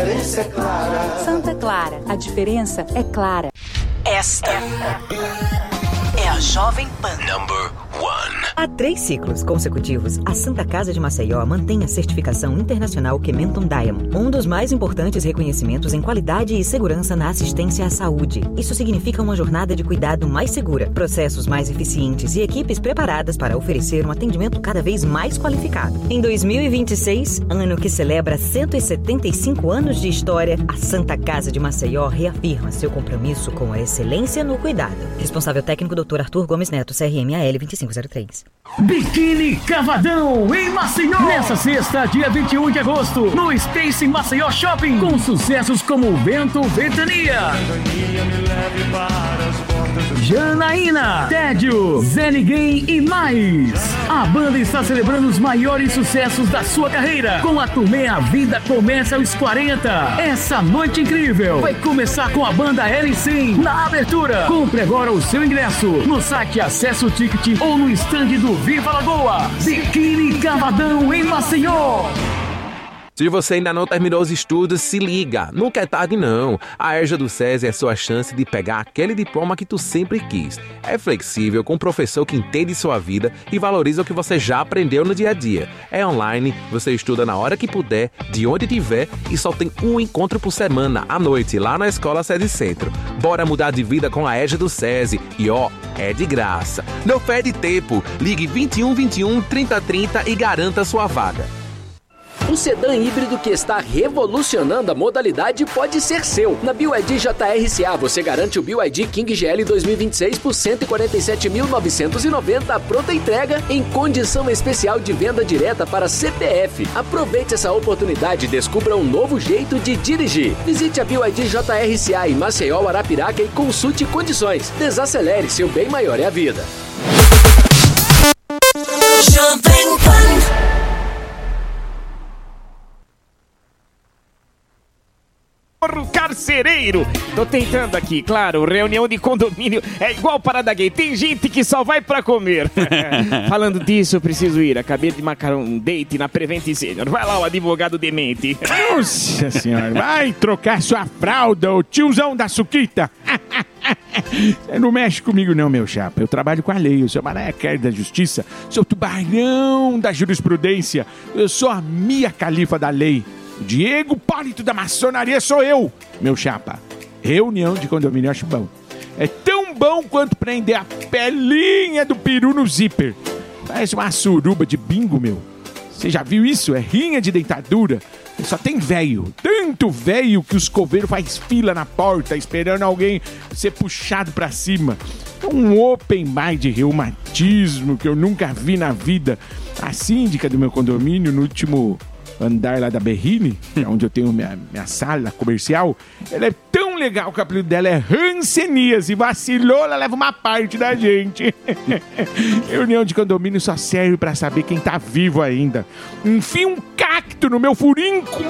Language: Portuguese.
Santa Clara, a diferença é clara. Esta é a Jovem Pan. Number 1. Há 3 ciclos consecutivos, a Santa Casa de Maceió mantém a certificação internacional Kementon Diamond, um dos mais importantes reconhecimentos em qualidade e segurança na assistência à saúde. Isso significa uma jornada de cuidado mais segura, processos mais eficientes e equipes preparadas para oferecer um atendimento cada vez mais qualificado. Em 2026, ano que celebra 175 anos de história, a Santa Casa de Maceió reafirma seu compromisso com a excelência no cuidado. Responsável técnico Dr. Arthur Gomes Neto, CRMAL 2503. Biquíni Cavadão em Maceió. Nessa sexta, dia 21 de agosto, no Space Maceió Shopping, com sucessos como Vento Ventania, Janaína, Tédio, Zé Ninguém e mais. A banda está celebrando os maiores sucessos da sua carreira com a turnê A Vida Começa aos 40. Essa noite incrível vai começar com a banda L100 na abertura. Compre agora o seu ingresso no site Acesso Ticket ou no stand do Viva Lagoa. Biquíni Cavadão em Maceió. Se você ainda não terminou os estudos, se liga, nunca é tarde não. A EJA do SESI é sua chance de pegar aquele diploma que tu sempre quis. É flexível, com um professor que entende sua vida e valoriza o que você já aprendeu no dia a dia. É online, você estuda na hora que puder, de onde tiver e só tem um encontro por semana, à noite, lá na Escola SESI Centro. Bora mudar de vida com a EJA do SESI e é de graça. Não perde tempo, ligue 21 21 30 30 e garanta sua vaga. Um sedã híbrido que está revolucionando a modalidade pode ser seu. Na BYD JRCA você garante o BYD King GL 2026 por R$ 147.990 pronta entrega em condição especial de venda direta para CPF. Aproveite essa oportunidade e descubra um novo jeito de dirigir. Visite a BYD JRCA em Maceió, Arapiraca e consulte condições. Desacelere, seu bem maior é a vida. Jovem Pan. Carcereiro, tô tentando aqui, claro, reunião de condomínio é igual parada gay, tem gente que só vai pra comer. Falando disso, eu preciso ir, acabei de marcar um date na Prevent Senior. Vai lá, o advogado demente. Nossa senhora, vai trocar sua fralda, ô tiozão da suquita. Você não mexe comigo não, meu chapa. Eu trabalho com a lei, eu sou Mariah Carey da justiça, sou tubarão da jurisprudência, eu sou a Mia Khalifa da lei. Diego Pálito da maçonaria sou eu, meu chapa. Reunião de condomínio, acho bom. É tão bom quanto prender a pelinha do peru no zíper. Parece uma suruba de bingo, meu. Você já viu isso? É rinha de dentadura. Só tem velho. Tanto velho que os coveiros faz fila na porta esperando alguém ser puxado pra cima. Um open bar de reumatismo que eu nunca vi na vida. A síndica do meu condomínio, no último andar lá da Berrine, onde eu tenho minha sala comercial, ela é tão legal que o apelido dela é Hanseníase. Vacilou, ela leva uma parte da gente. Reunião de condomínio só serve pra saber quem tá vivo ainda. Enfia um cacto no meu furinco